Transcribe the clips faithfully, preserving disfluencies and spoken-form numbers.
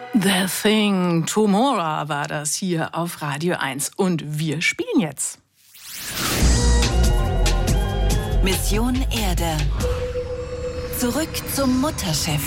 The Thing, Tomorrow war das hier auf Radio eins. Und wir spielen jetzt. Mission Erde. Zurück zum Mutterschiff.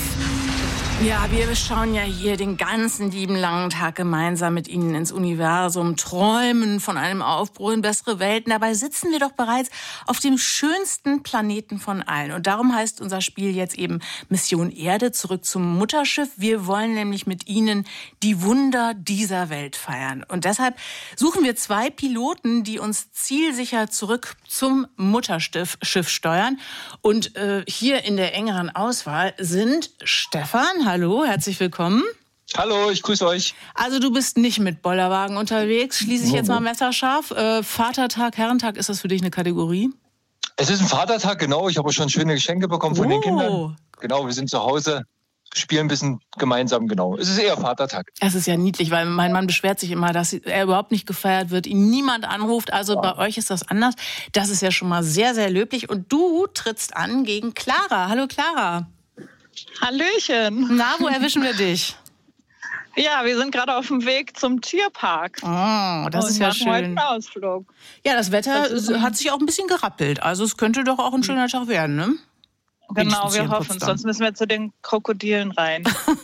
Ja, wir schauen ja hier den ganzen lieben langen Tag gemeinsam mit Ihnen ins Universum, träumen von einem Aufbruch in bessere Welten. Dabei sitzen wir doch bereits auf dem schönsten Planeten von allen. Und darum heißt unser Spiel jetzt eben Mission Erde, zurück zum Mutterschiff. Wir wollen nämlich mit Ihnen die Wunder dieser Welt feiern. Und deshalb suchen wir zwei Piloten, die uns zielsicher zurück zum Mutterschiff Schiff steuern. Und äh, hier in der engeren Auswahl sind Stefan. Hallo, herzlich willkommen. Hallo, ich grüße euch. Also du bist nicht mit Bollerwagen unterwegs, schließe ich jetzt mal messerscharf. Äh, Vatertag, Herrentag, ist das für dich eine Kategorie? Es ist ein Vatertag, genau. Ich habe schon schöne Geschenke bekommen von oh. den Kindern. Genau, wir sind zu Hause, spielen ein bisschen gemeinsam, genau. Es ist eher Vatertag. Es ist ja niedlich, weil mein Mann beschwert sich immer, dass er überhaupt nicht gefeiert wird, ihn niemand anruft. Also ja. Bei euch ist das anders. Das ist ja schon mal sehr, sehr löblich. Und du trittst an gegen Clara. Hallo Clara. Hallöchen. Na, wo erwischen wir dich? Ja, wir sind gerade auf dem Weg zum Tierpark. Oh, das und ist ja schön. Heute einen Ausflug. Ja, das Wetter das hat sich auch ein bisschen gerappelt. Also es könnte doch auch ein schöner Tag werden, ne? Genau, wir hoffen es. Sonst müssen wir zu den Krokodilen rein.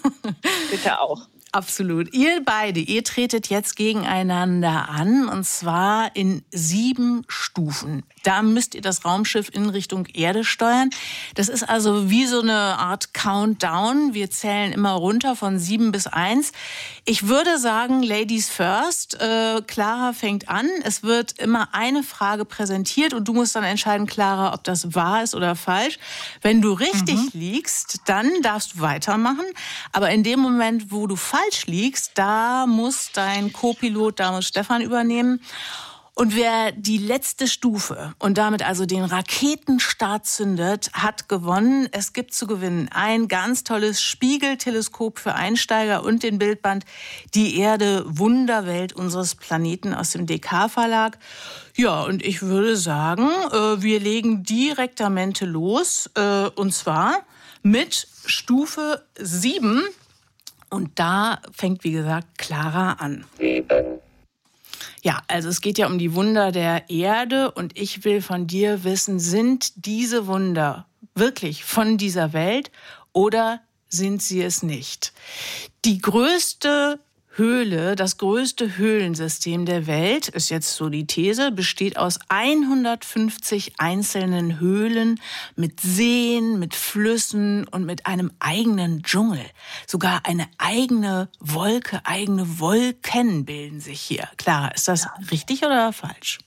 Bitte auch. Absolut. Ihr beide, ihr tretet jetzt gegeneinander an, und zwar in sieben Stufen. Da müsst ihr das Raumschiff in Richtung Erde steuern. Das ist also wie so eine Art Countdown. Wir zählen immer runter von sieben bis eins. Ich würde sagen, Ladies first. Äh, Clara fängt an. Es wird immer eine Frage präsentiert und du musst dann entscheiden, Clara, ob das wahr ist oder falsch. Wenn du richtig mhm. liegst, dann darfst du weitermachen. Aber in dem Moment, wo du falsch liegst, da muss dein Co-Pilot, da muss Stefan übernehmen. Und wer die letzte Stufe und damit also den Raketenstart zündet, hat gewonnen. Es gibt zu gewinnen ein ganz tolles Spiegelteleskop für Einsteiger und den Bildband Die Erde, Wunderwelt unseres Planeten aus dem D K-Verlag. Ja, und ich würde sagen, wir legen direktamente los. Und zwar mit Stufe sieben. Und da fängt, wie gesagt, Clara an. Sieben. Ja, also es geht ja um die Wunder der Erde und ich will von dir wissen, sind diese Wunder wirklich von dieser Welt oder sind sie es nicht? Die größte Höhle, das größte Höhlensystem der Welt, ist jetzt so die These, besteht aus hundertfünfzig einzelnen Höhlen mit Seen, mit Flüssen und mit einem eigenen Dschungel. Sogar eine eigene Wolke, eigene Wolken bilden sich hier. Clara, ist das richtig oder falsch?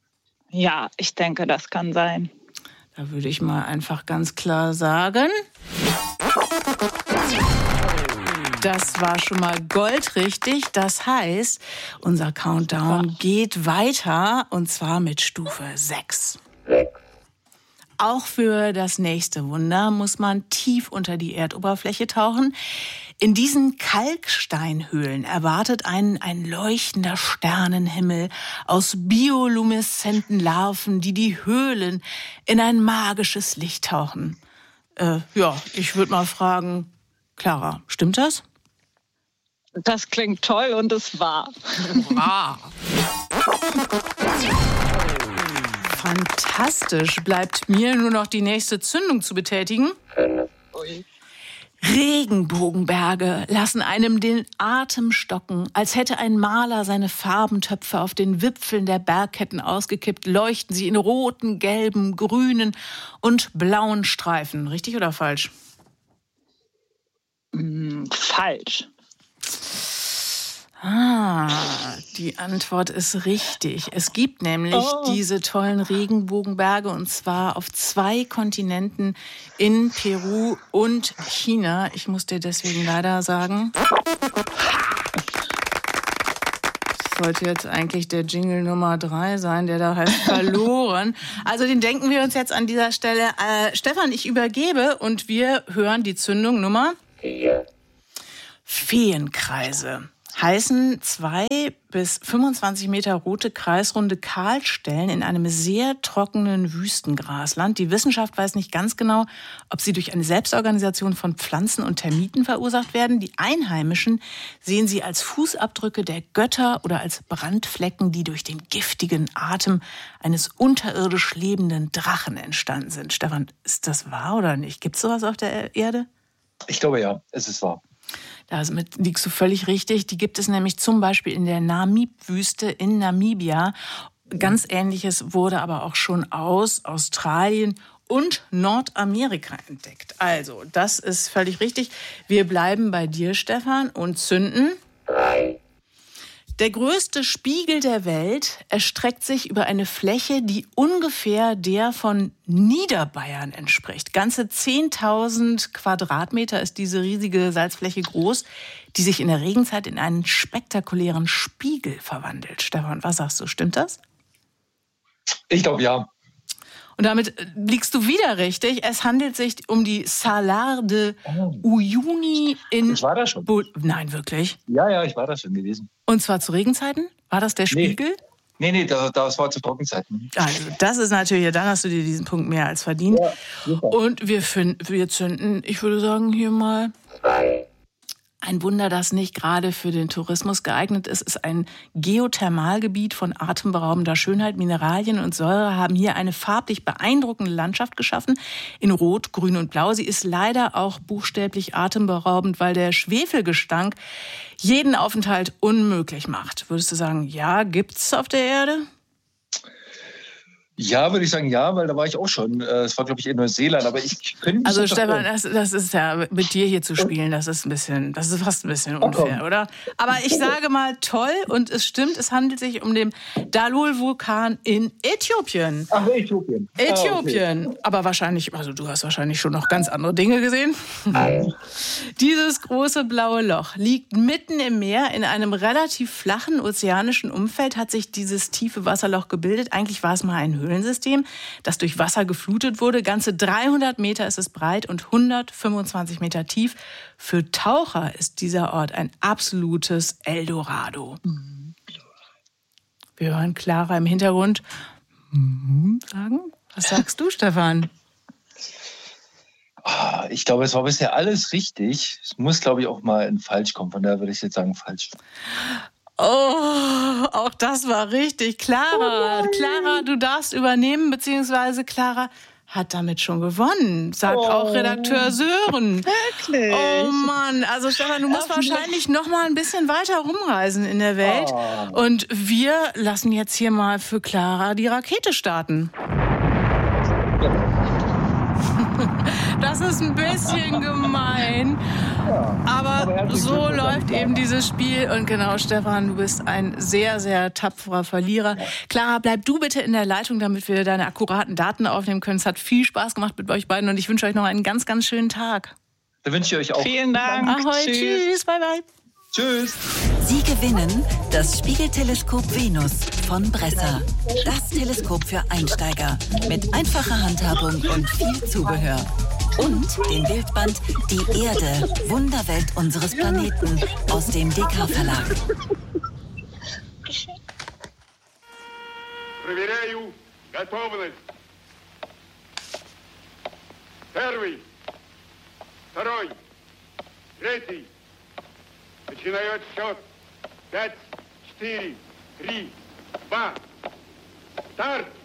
Ja, ich denke, das kann sein. Da würde ich mal einfach ganz klar sagen: Das war schon mal goldrichtig. Das heißt, unser Countdown geht weiter und zwar mit Stufe sechs. Auch für das nächste Wunder muss man tief unter die Erdoberfläche tauchen. In diesen Kalksteinhöhlen erwartet einen ein leuchtender Sternenhimmel aus biolumeszenten Larven, die die Höhlen in ein magisches Licht tauchen. Äh, ja, ich würde mal fragen, Clara, stimmt das? Das klingt toll und es war. Wow. Fantastisch. Bleibt mir nur noch die nächste Zündung zu betätigen. Ui. Regenbogenberge lassen einem den Atem stocken, als hätte ein Maler seine Farbentöpfe auf den Wipfeln der Bergketten ausgekippt, leuchten sie in roten, gelben, grünen und blauen Streifen. Richtig oder falsch? Mm, falsch. Ah, die Antwort ist richtig. Es gibt nämlich oh. diese tollen Regenbogenberge und zwar auf zwei Kontinenten, in Peru und China. Ich muss dir deswegen leider sagen, das sollte jetzt eigentlich der Jingle Nummer drei sein, der da heißt verloren. Also den denken wir uns jetzt an dieser Stelle. Äh, Stefan, ich übergebe und wir hören die Zündung Nummer vier. Feenkreise heißen zwei bis fünfundzwanzig Meter rote kreisrunde Kahlstellen in einem sehr trockenen Wüstengrasland. Die Wissenschaft weiß nicht ganz genau, ob sie durch eine Selbstorganisation von Pflanzen und Termiten verursacht werden. Die Einheimischen sehen sie als Fußabdrücke der Götter oder als Brandflecken, die durch den giftigen Atem eines unterirdisch lebenden Drachen entstanden sind. Stefan, ist das wahr oder nicht? Gibt es sowas auf der Erde? Ich glaube ja, es ist wahr. Damit liegst du völlig richtig. Die gibt es nämlich zum Beispiel in der Namib-Wüste in Namibia. Ganz Ähnliches wurde aber auch schon aus Australien und Nordamerika entdeckt. Also, das ist völlig richtig. Wir bleiben bei dir, Stefan, und zünden. Der größte Spiegel der Welt erstreckt sich über eine Fläche, die ungefähr der von Niederbayern entspricht. Ganze zehntausend Quadratmeter ist diese riesige Salzfläche groß, die sich in der Regenzeit in einen spektakulären Spiegel verwandelt. Stefan, was sagst du, stimmt das? Ich glaube ja. Und damit liegst du wieder richtig. Es handelt sich um die Salar de Uyuni in... Ich war da schon. Bo- Nein, wirklich? Ja, ja, ich war da schon gewesen. Und zwar zu Regenzeiten? War das der Spiegel? Nee, nee, das, das war zu Trockenzeiten. Also das ist natürlich, dann hast du dir diesen Punkt mehr als verdient. Ja, super. Und wir, find, wir zünden, ich würde sagen, hier mal... Ein Wunder, das nicht gerade für den Tourismus geeignet ist, ist ein Geothermalgebiet von atemberaubender Schönheit. Mineralien und Säure haben hier eine farblich beeindruckende Landschaft geschaffen, in Rot, Grün und Blau. Sie ist leider auch buchstäblich atemberaubend, weil der Schwefelgestank jeden Aufenthalt unmöglich macht. Würdest du sagen, ja, gibt's auf der Erde? Ja, würde ich sagen, ja, weil da war ich auch schon. Es war, glaube ich, in Neuseeland, aber ich könnte nicht. Also Stefan, das, das ist ja, mit dir hier zu spielen, das ist ein bisschen, das ist fast ein bisschen unfair, oder? Aber ich sage mal toll, und es stimmt, es handelt sich um den Dalol-Vulkan in Äthiopien. Ach, Äthiopien. Äthiopien. Ah, okay. Aber wahrscheinlich, also du hast wahrscheinlich schon noch ganz andere Dinge gesehen. Dieses große blaue Loch liegt mitten im Meer in einem relativ flachen ozeanischen Umfeld, hat sich dieses tiefe Wasserloch gebildet. Eigentlich war es mal ein Höhlensystem, das durch Wasser geflutet wurde. Ganze dreihundert Meter ist es breit und hundertfünfundzwanzig Meter tief. Für Taucher ist dieser Ort ein absolutes Eldorado. Mhm. Wir hören Clara im Hintergrund mhm. sagen. Was sagst du, Stefan? Ich glaube, es war bisher alles richtig. Es muss, glaube ich, auch mal in falsch kommen. Von daher würde ich jetzt sagen, falsch. Oh, auch das war richtig. Clara, oh Clara, du darfst übernehmen, beziehungsweise Clara hat damit schon gewonnen, sagt oh. auch Redakteur Sören. Wirklich? Oh Mann, also Stefan, du musst Ach, wahrscheinlich noch mal ein bisschen weiter rumreisen in der Welt. Oh. Und wir lassen jetzt hier mal für Clara die Rakete starten. Das ist ein bisschen gemein, aber, aber so läuft eben dieses Spiel. Und genau, Stefan, du bist ein sehr, sehr tapferer Verlierer. Ja. Clara, bleib du bitte in der Leitung, damit wir deine akkuraten Daten aufnehmen können. Es hat viel Spaß gemacht mit euch beiden und ich wünsche euch noch einen ganz, ganz schönen Tag. Da wünsche ich euch auch. Vielen Dank. Ahoi, tschüss. tschüss, bye, bye. Tschüss. Sie gewinnen das Spiegelteleskop Venus von Bresser. Das Teleskop für Einsteiger mit einfacher Handhabung und viel Zubehör. Und den Bildband Die Erde, Wunderwelt unseres Planeten aus dem D K Verlag. Проверяю готовность. Первый, второй, третий. Начинаю отсчет. Пять, четыре, три, два. Старт!